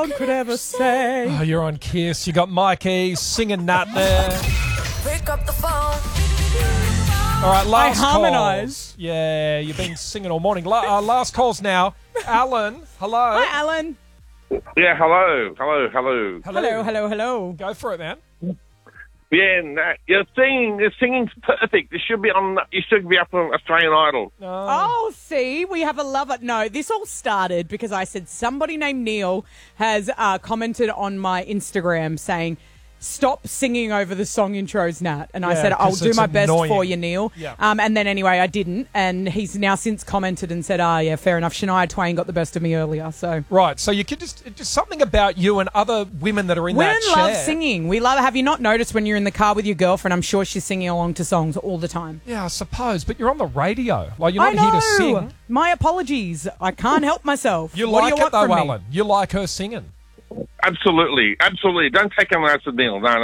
one could ever say. Oh, you're on Kiss. You got Mikey singing Nat there. Pick up the phone. All right, last I harmonise. calls. Yeah, you've been singing all morning. Last calls now. Alan, hello. Hi, Alan. Yeah, hello. Hello. Go for it, man. Yeah, Nat, your singing's perfect. You should be up on Australian Idol. Oh, see, we have a lover. No, this all started because I said somebody named Neil has commented on my Instagram saying, stop singing over the song intros, Nat. And I said, I'll do my best for you, Neil. Yeah. And then anyway, I didn't. And he's now since commented and said, yeah, fair enough. Shania Twain got the best of me earlier. So Right, so you could just something about you and other women that are in women that chair. love singing. We love. Have you not noticed when you're in the car with your girlfriend? I'm sure she's singing along to songs all the time. Yeah, I suppose, but you're on the radio. Like, you're not I know. here to sing. My apologies. I can't help myself. You What like do you it, want though, from me? Alan. You like her singing. Absolutely. Don't take him as a Neil. No,